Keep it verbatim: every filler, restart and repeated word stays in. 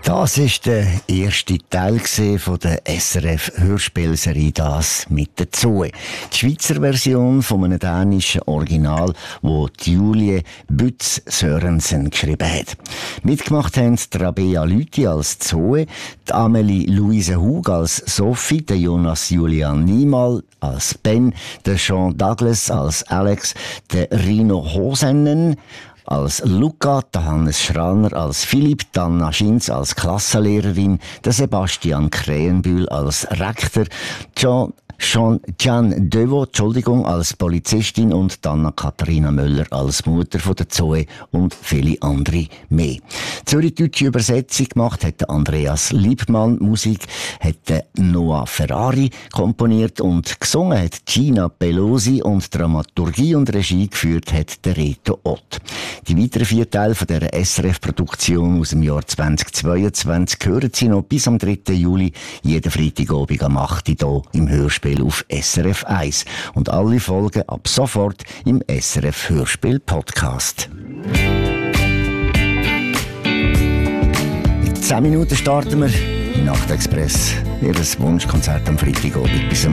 Das ist der erste Teil von der S R F-Hörspielserie «Das mit der Zoe». Die Schweizer Version von einem dänischen Original, wo die Julie Bütz Sørensen geschrieben hat. Mitgemacht haben die Rabea Lüthi als Zoe, die Amelie Louise Hug als Sophie, der Jonas Julian Niemal als Ben, der Sean Douglas als Alex, der Rino Hosennen als Luca, der Hannes Schraner als Philipp, die Anna Schinz als Klassenlehrerin, der Sebastian Krähenbühl als Rektor, John Jean Gian Devo, Entschuldigung, als Polizistin und Anna-Katharina Möller als Mutter von der Zoe und viele andere mehr. Zürich-deutsche Übersetzung gemacht hat Andreas Liebmann, Musik hat Noah Ferrari komponiert und gesungen hat Gina Pelosi und Dramaturgie und Regie geführt hat der Reto Ott. Die weiteren vier Teile von dieser S R F-Produktion aus dem Jahr zweitausendzweiundzwanzig hören Sie noch bis am dritten Juli, jeden Freitagabend am acht Uhr hier im Hörspiel auf S R F eins. Und alle Folgen ab sofort im S R F Hörspiel Podcast. In zehn Minuten starten wir im Nachtexpress. Ihr Wunschkonzert am Freitagabend bis